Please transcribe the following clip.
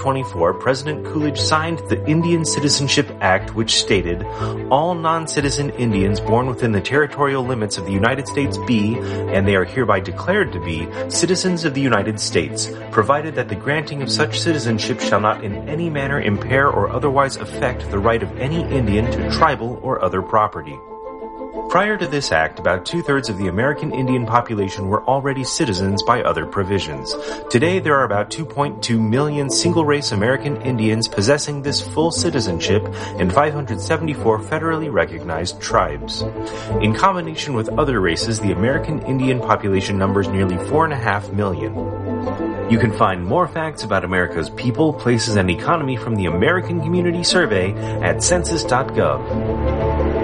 24, President Coolidge signed the Indian Citizenship Act, which stated, "All non-citizen Indians born within the territorial limits of the United States be, and they are hereby declared to be, citizens of the United States, provided that the granting of such citizenship shall not in any manner impair or otherwise affect the right of any Indian to tribal or other property." Prior to this act, about two-thirds of the American Indian population were already citizens by other provisions. Today, there are about 2.2 million single-race American Indians possessing this full citizenship and 574 federally recognized tribes. In combination with other races, the American Indian population numbers nearly 4.5 million. You can find more facts about America's people, places, and economy from the American Community Survey at census.gov.